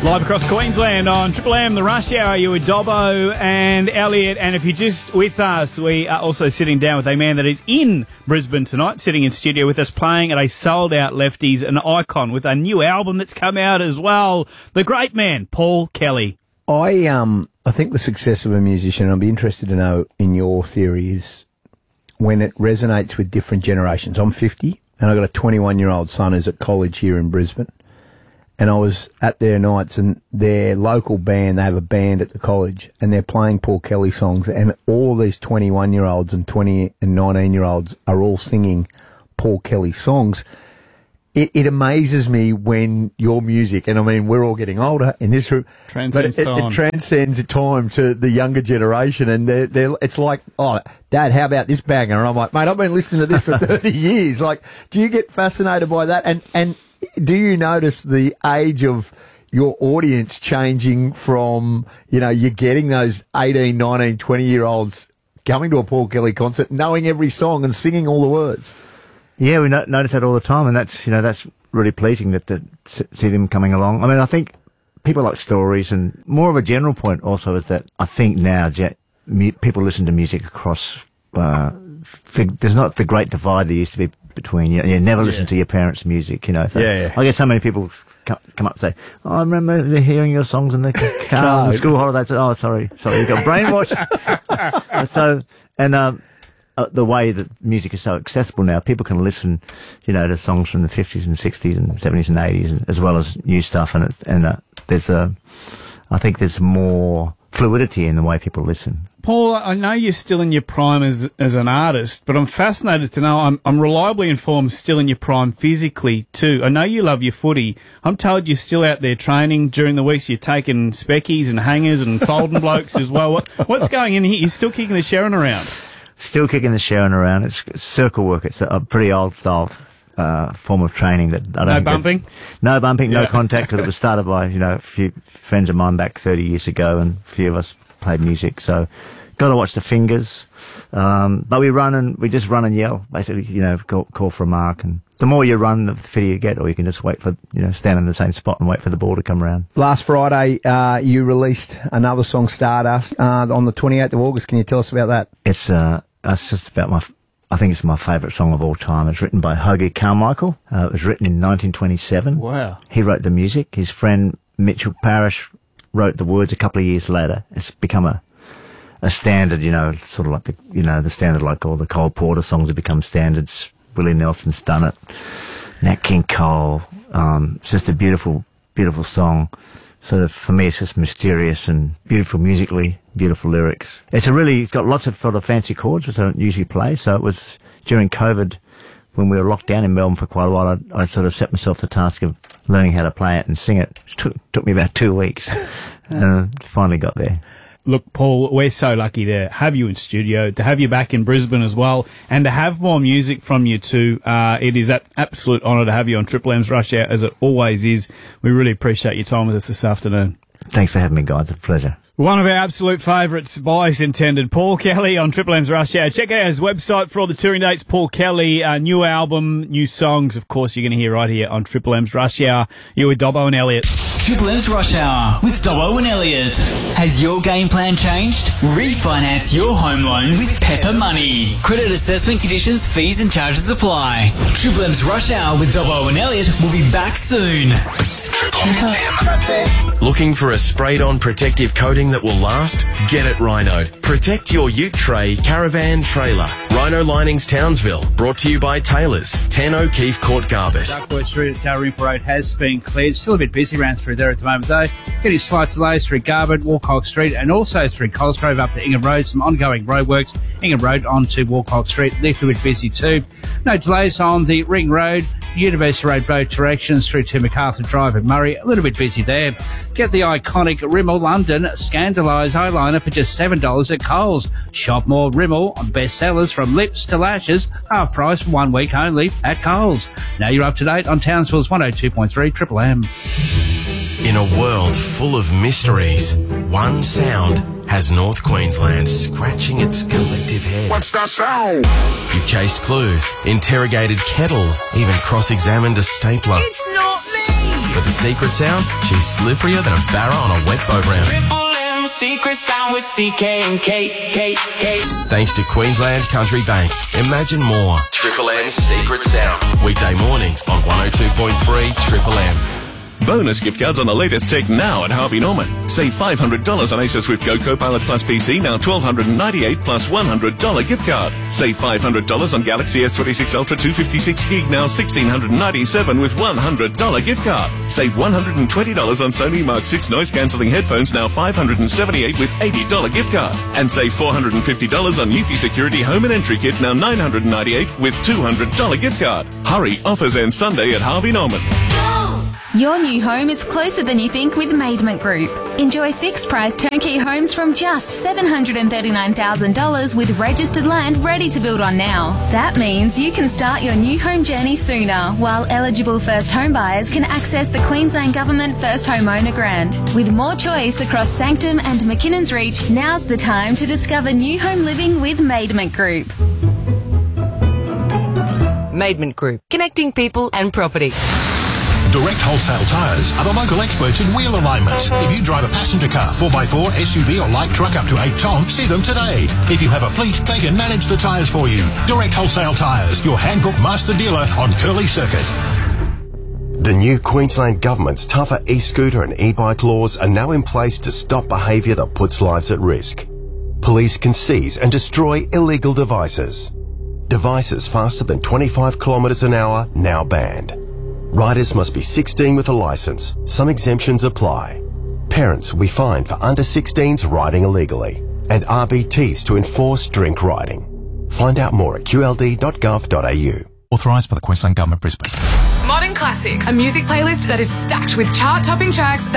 Live across Queensland on Triple M, the Rush Hour. You with Dobbo and Elliot. And if you're just with us, we are also sitting down with a man that is in Brisbane tonight, sitting in studio with us, playing at a sold-out Lefties, an icon with a new album that's come out as well. The great man, Paul Kelly. I think the success of a musician, I'd be interested to know in your theory, is when it resonates with different generations. I'm 50, and I've got a 21-year-old son who's at college here in Brisbane. And I was at their nights, and their local band, they have a band at the college, and they're playing Paul Kelly songs, and all these 21-year-olds and 20 and 19-year-olds are all singing Paul Kelly songs. It amazes me when your music, and I mean, we're all getting older in this room, Transcends but time. It transcends time to the younger generation, and it's like, oh, Dad, how about this banger? And I'm like, mate, I've been listening to this for 30 years. Like, do you get fascinated by that? And do you notice the age of your audience changing from, you know, you're getting those 18, 19, 20-year-olds coming to a Paul Kelly concert, knowing every song and singing all the words? Yeah, we notice that all the time, and that's really pleasing to see them coming along. I mean, I think people like stories, and more of a general point also is that I think now people listen to music across. There's not the great divide there used to be between you never listen to your parents' music, you know. So I get so many people come up and say, "Oh, I remember hearing your songs in the car on the school holidays." Oh, sorry, you got brainwashed. The way that music is so accessible now, people can listen, you know, to songs from the 50s and 60s and 70s and 80s, as well as new stuff. I think there's more fluidity in the way people listen. Paul, I know you're still in your prime as an artist, but I'm fascinated to know, I'm reliably informed, still in your prime physically too. I know you love your footy. I'm told you're still out there training during the weeks. You're taking speckies and hangers and folding blokes as well. What's going in here? You're still kicking the Sharon around? Still kicking the Sharon around. It's circle work. It's a pretty old style form of training that I don't. No bumping. No bumping, no contact. Because it was started by a few friends of mine back 30 years ago, and a few of us played music. So, got to watch the fingers. But we just run and yell. Basically, call for a mark. And the more you run, the fitter you get. Or you can just wait for stand in the same spot and wait for the ball to come around. Last Friday, you released another song, Stardust, on the 28th of August. Can you tell us about that? It's just about I think it's my favourite song of all time. It's written by Hoagy Carmichael. It was written in 1927. Wow. He wrote the music. His friend Mitchell Parrish wrote the words a couple of years later. It's become a standard, sort of like the standard, like all the Cole Porter songs have become standards. Willie Nelson's done it. Nat King Cole. It's just a beautiful, beautiful song. Sort of, for me, it's just mysterious and beautiful musically, beautiful lyrics. It's got lots of sort of fancy chords, which I don't usually play. So it was during COVID, when we were locked down in Melbourne for quite a while, I sort of set myself the task of learning how to play it and sing it. It took me about 2 weeks, and finally got there. Look, Paul, we're so lucky to have you in studio, to have you back in Brisbane as well, and to have more music from you too. It is an absolute honour to have you on Triple M's Rush Hour, as it always is. We really appreciate your time with us this afternoon. Thanks for having me, guys. It's a pleasure. One of our absolute favourites, bias intended, Paul Kelly on Triple M's Rush Hour. Check out his website for all the touring dates. Paul Kelly, new album, new songs, of course, you're going to hear right here on Triple M's Rush Hour. You're with Dobbo and Elliot. Triple M's Rush Hour with Dobbo and Elliot. Has your game plan changed? Refinance your home loan with Pepper Money. Credit assessment conditions, fees and charges apply. Triple M's Rush Hour with Dobbo and Elliot will be back soon. Triple M. Looking for a sprayed-on protective coating that will last? Get it Rhino. Protect your ute tray, caravan, trailer. Rhino Linings Townsville. Brought to you by Taylors. 10 O'Keefe Court Garbett. Duckworth Street at Dalrymple Road has been cleared. Still a bit busy around through there at the moment though. Getting slight delays through Garbett, Walcock Street and also through Cosgrove up to Ingham Road. Some ongoing roadworks. Ingham Road onto Walcock Street. A little bit busy too. No delays on the Ring Road, University Road both directions through to MacArthur Drive and Murray. A little bit busy there. Get the iconic Rimmel London Scandalise eyeliner for just $7 at Coles. Shop more Rimmel on bestsellers from lips to lashes, half price for 1 week only at Coles. Now you're up to date on Townsville's 102.3 Triple M. In a world full of mysteries, one sound has North Queensland scratching its collective head. What's that sound? You've chased clues, interrogated kettles, even cross-examined a stapler. It's not me! But the secret sound? She's slipperier than a barra on a wet boat round. Triple M secret sound with CK and K. Thanks to Queensland Country Bank. Imagine more. Triple M's Secret Sound. Weekday mornings on 102.3 Triple M. Bonus gift cards on the latest tech now at Harvey Norman. Save $500 on Acer Swift Go Copilot Plus PC, now $1,298 plus $100 gift card. Save $500 on Galaxy S26 Ultra 256GB, now $1,697 with $100 gift card. Save $120 on Sony Mark 6 noise cancelling headphones, now $578 with $80 gift card. And save $450 on Eufy Security Home and Entry Kit, now $998 with $200 gift card. Hurry, offers end Sunday at Harvey Norman. Your new home is closer than you think with Maidment Group. Enjoy fixed price turnkey homes from just $739,000 with registered land ready to build on now. That means you can start your new home journey sooner, while eligible first home buyers can access the Queensland Government First Homeowner Grant. With more choice across Sanctum and McKinnon's Reach, now's the time to discover new home living with Maidment Group. Maidment Group, connecting people and property. Direct Wholesale Tyres are the local experts in wheel alignment. If you drive a passenger car, 4x4, SUV or light truck up to 8 tonne, see them today. If you have a fleet, they can manage the tyres for you. Direct Wholesale Tyres, your Hankook master dealer on Curly Circuit. The new Queensland Government's tougher e-scooter and e-bike laws are now in place to stop behaviour that puts lives at risk. Police can seize and destroy illegal devices. Devices faster than 25 kilometres an hour now banned. Riders must be 16 with a licence. Some exemptions apply. Parents will be fined for under 16s riding illegally, and RBTs to enforce drink riding. Find out more at qld.gov.au. Authorised by the Queensland Government, Brisbane. Modern Classics, a music playlist that is stacked with chart-topping tracks that